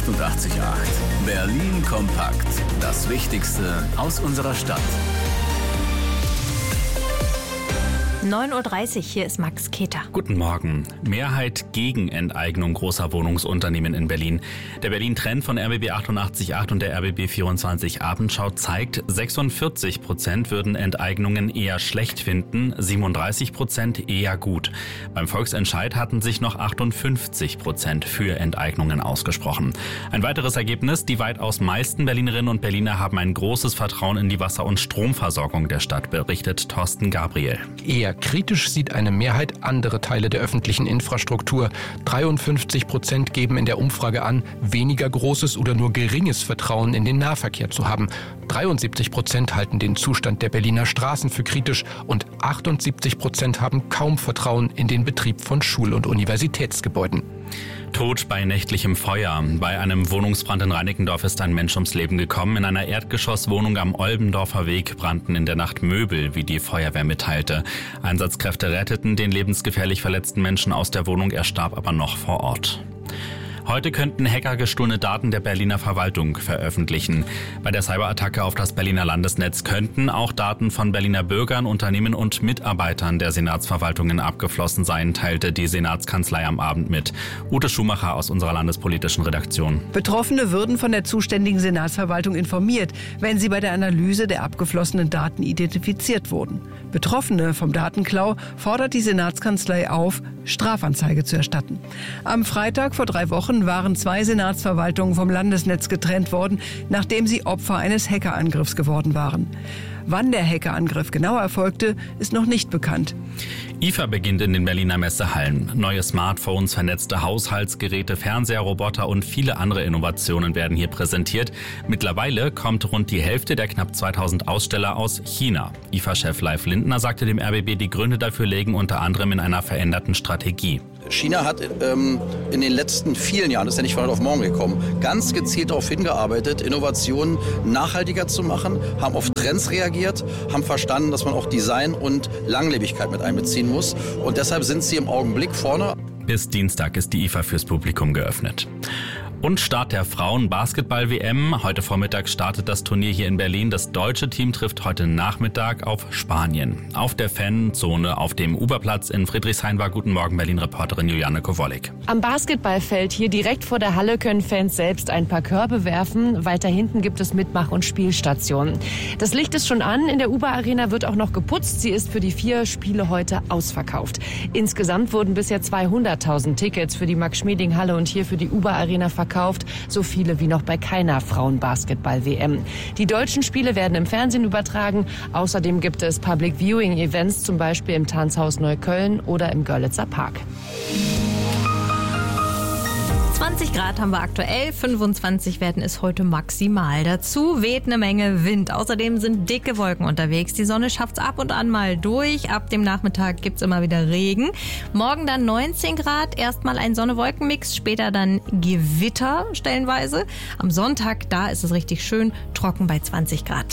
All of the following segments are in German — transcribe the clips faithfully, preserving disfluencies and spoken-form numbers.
achtundachtzig Komma acht. Berlin kompakt. Das Wichtigste aus unserer Stadt. neun Uhr dreißig, hier ist Max Keter. Guten Morgen. Mehrheit gegen Enteignung großer Wohnungsunternehmen in Berlin. Der Berlin-Trend von R B B achtundachtzig Komma acht und der R B B vierundzwanzig Abendschau zeigt, sechsundvierzig Prozent würden Enteignungen eher schlecht finden, siebenunddreißig Prozent eher gut. Beim Volksentscheid hatten sich noch achtundfünfzig Prozent für Enteignungen ausgesprochen. Ein weiteres Ergebnis, die weitaus meisten Berlinerinnen und Berliner haben ein großes Vertrauen in die Wasser- und Stromversorgung der Stadt, berichtet Thorsten Gabriel. Eher kritisch sieht eine Mehrheit andere Teile der öffentlichen Infrastruktur. dreiundfünfzig Prozent geben in der Umfrage an, weniger großes oder nur geringes Vertrauen in den Nahverkehr zu haben. dreiundsiebzig Prozent halten den Zustand der Berliner Straßen für kritisch und achtundsiebzig Prozent haben kaum Vertrauen in den Betrieb von Schul- und Universitätsgebäuden. Tod bei nächtlichem Feuer. Bei einem Wohnungsbrand in Reinickendorf ist ein Mensch ums Leben gekommen. In einer Erdgeschosswohnung am Olbendorfer Weg brannten in der Nacht Möbel, wie die Feuerwehr mitteilte. Einsatzkräfte retteten den lebensgefährlich verletzten Menschen aus der Wohnung, er starb aber noch vor Ort. Heute könnten Hacker gestohlene Daten der Berliner Verwaltung veröffentlichen. Bei der Cyberattacke auf das Berliner Landesnetz könnten auch Daten von Berliner Bürgern, Unternehmen und Mitarbeitern der Senatsverwaltungen abgeflossen sein, teilte die Senatskanzlei am Abend mit. Ute Schumacher aus unserer landespolitischen Redaktion. Betroffene würden von der zuständigen Senatsverwaltung informiert, wenn sie bei der Analyse der abgeflossenen Daten identifiziert wurden. Betroffene vom Datenklau fordert die Senatskanzlei auf, Strafanzeige zu erstatten. Am Freitag vor drei Wochen waren zwei Senatsverwaltungen vom Landesnetz getrennt worden, nachdem sie Opfer eines Hackerangriffs geworden waren. Wann der Hackerangriff genau erfolgte, ist noch nicht bekannt. I F A beginnt in den Berliner Messehallen. Neue Smartphones, vernetzte Haushaltsgeräte, Fernseher, Roboter und viele andere Innovationen werden hier präsentiert. Mittlerweile kommt rund die Hälfte der knapp zweitausend Aussteller aus China. I F A-Chef Leif Lindner sagte dem R B B, die Gründe dafür liegen unter anderem in einer veränderten Strategie. China hat ähm, in den letzten vielen Jahren, das ist ja nicht von heute auf morgen gekommen, ganz gezielt darauf hingearbeitet, Innovationen nachhaltiger zu machen, haben auf Trends reagiert, haben verstanden, dass man auch Design und Langlebigkeit mit einbeziehen muss. Und deshalb sind sie im Augenblick vorne. Bis Dienstag ist die I F A fürs Publikum geöffnet. Und Start der Frauen-Basketball-W M. Heute Vormittag startet das Turnier hier in Berlin. Das deutsche Team trifft heute Nachmittag auf Spanien. Auf der Fanzone auf dem Uberplatz in Friedrichshain war Guten Morgen Berlin-Reporterin Juliane Kowolek. Am Basketballfeld hier direkt vor der Halle können Fans selbst ein paar Körbe werfen. Weiter hinten gibt es Mitmach- und Spielstationen. Das Licht ist schon an. In der Uber-Arena wird auch noch geputzt. Sie ist für die vier Spiele heute ausverkauft. Insgesamt wurden bisher zweihunderttausend Tickets für die Max-Schmeling-Halle und hier für die Uber-Arena verkauft. Verkauft, so viele wie noch bei keiner Frauen-Basketball-W M. Die deutschen Spiele werden im Fernsehen übertragen. Außerdem gibt es Public-Viewing-Events, zum Beispiel im Tanzhaus Neukölln oder im Görlitzer Park. zwanzig Grad haben wir aktuell, fünfundzwanzig werden es heute maximal. Dazu weht eine Menge Wind. Außerdem sind dicke Wolken unterwegs. Die Sonne schafft es ab und an mal durch. Ab dem Nachmittag gibt es immer wieder Regen. Morgen dann neunzehn Grad, erstmal ein Sonne-Wolken-Mix, später dann Gewitter stellenweise. Am Sonntag, da ist es richtig schön trocken bei zwanzig Grad.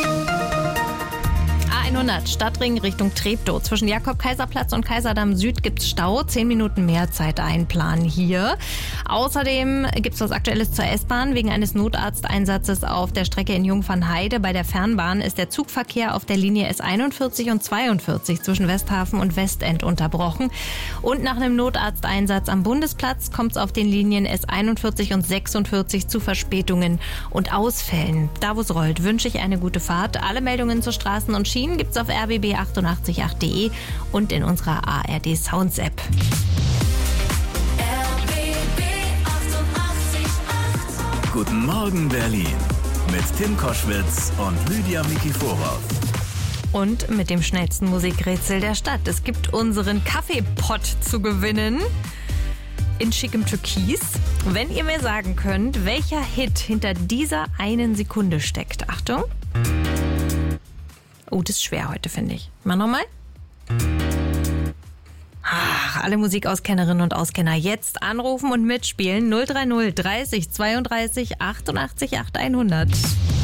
hundert Stadtring Richtung Treptow. Zwischen Jakob-Kaiser-Platz und Kaiserdamm Süd gibt's Stau. Zehn Minuten mehr Zeit einplanen hier. Außerdem gibt's was Aktuelles zur S-Bahn. Wegen eines Notarzteinsatzes auf der Strecke in Jungfernheide bei der Fernbahn ist der Zugverkehr auf der Linie S einundvierzig und zweiundvierzig zwischen Westhafen und Westend unterbrochen. Und nach einem Notarzteinsatz am Bundesplatz kommt's auf den Linien S einundvierzig und sechsundvierzig zu Verspätungen und Ausfällen. Da wo es rollt, wünsche ich eine gute Fahrt. Alle Meldungen zu Straßen und Schienen gibt's auf r b b achtundachtzig punkt acht punkt de und in unserer A R D Sounds App. Guten Morgen Berlin mit Tim Koschwitz und Lydia Mikiforow. Und mit dem schnellsten Musikrätsel der Stadt. Es gibt unseren Kaffeepott zu gewinnen in schickem Türkis. Wenn ihr mir sagen könnt, welcher Hit hinter dieser einen Sekunde steckt. Achtung. Oh, das ist schwer heute, finde ich. Mal nochmal. Ach, alle Musikauskennerinnen und Auskenner jetzt anrufen und mitspielen. null drei null dreißig zweiunddreißig achtundachtzig acht hundert.